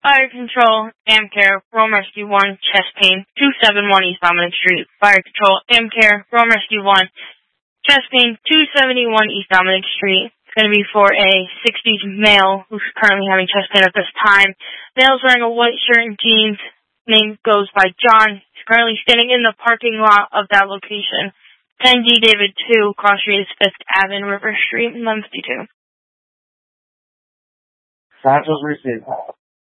Fire Control, Amcare, Rome Rescue 1, chest pain, 271 East Dominic Street. Fire Control, Amcare, Rome Rescue 1, chest pain, 271 East Dominic Street. It's going to be for a 60s male who's currently having chest pain at this time. Male's wearing a white shirt and jeans. Name goes by John. He's currently standing in the parking lot of that location. 10D David 2, Cross Street is 5th Avenue, River Street, 152. Satchels received.